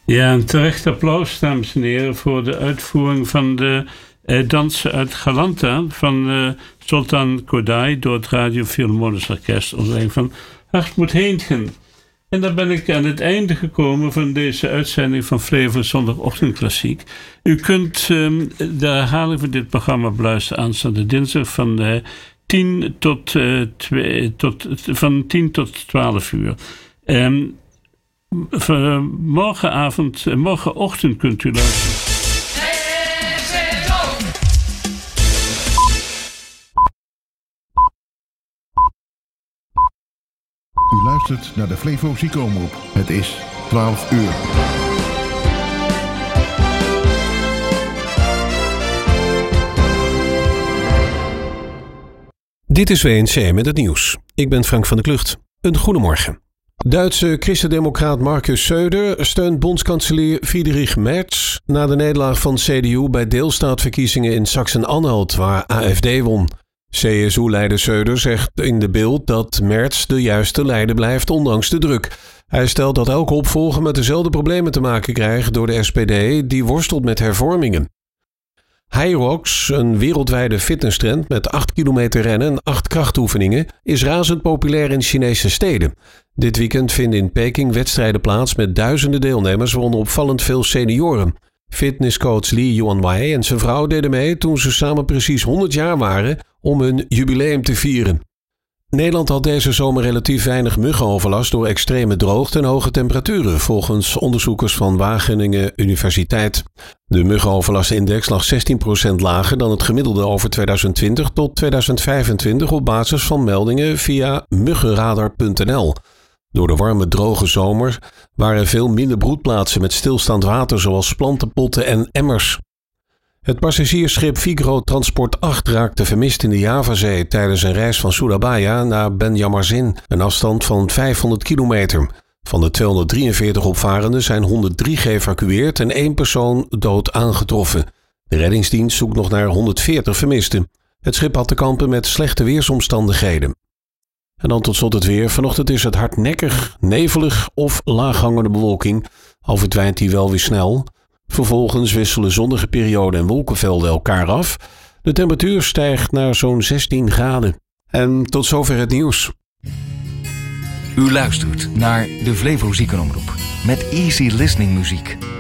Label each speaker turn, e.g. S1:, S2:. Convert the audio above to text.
S1: Ja, een terecht applaus, dames en heren, voor de uitvoering van de dansen uit Galanta van Sultan Kodály door het Radio Philharmonisch Orkest onder leiding van Hartmut Heentgen. En dan ben ik aan het einde gekomen van deze uitzending van Flevo Zondagochtendklassiek. U kunt de herhaling van dit programma beluisteren aanstaande dinsdag van 10 tot 12 uur. Morgenochtend kunt u luisteren.
S2: U luistert naar de Flevo Ziekenomroep. Het is 12 uur.
S3: Dit is WNC met het nieuws. Ik ben Frank van der Klucht. Een goedemorgen. Duitse christendemocraat Markus Söder steunt bondskanselier Friedrich Merz na de nederlaag van CDU bij deelstaatverkiezingen in Sachsen-Anhalt, waar AfD won. CSU-leider Söder zegt in de Bild dat Merz de juiste leider blijft ondanks de druk. Hij stelt dat elke opvolger met dezelfde problemen te maken krijgt door de SPD die worstelt met hervormingen. HYROX, een wereldwijde fitnesstrend met 8 kilometer rennen en 8 krachtoefeningen, is razend populair in Chinese steden. Dit weekend vinden in Peking wedstrijden plaats met duizenden deelnemers, waaronder opvallend veel senioren. Fitnesscoach Li Yuanwei en zijn vrouw deden mee toen ze samen precies 100 jaar waren om hun jubileum te vieren. Nederland had deze zomer relatief weinig muggenoverlast door extreme droogte en hoge temperaturen, volgens onderzoekers van Wageningen Universiteit. De muggenoverlastindex lag 16% lager dan het gemiddelde over 2020 tot 2025 op basis van meldingen via muggenradar.nl. Door de warme, droge zomer waren er veel minder broedplaatsen met stilstaand water zoals plantenpotten en emmers. Het passagiersschip Figaro Transport 8 raakte vermist in de Javazee tijdens een reis van Surabaya naar Banjarmasin, een afstand van 500 kilometer. Van de 243 opvarenden zijn 103 geëvacueerd en 1 persoon dood aangetroffen. De reddingsdienst zoekt nog naar 140 vermisten. Het schip had te kampen met slechte weersomstandigheden. En dan tot slot het weer. Vanochtend is het hardnekkig, nevelig of laaghangende bewolking. Al verdwijnt die wel weer snel. Vervolgens wisselen zonnige perioden en wolkenvelden elkaar af. De temperatuur stijgt naar zo'n 16 graden. En tot zover het nieuws.
S4: U luistert naar de Flevo Ziekenomroep met easy listening muziek.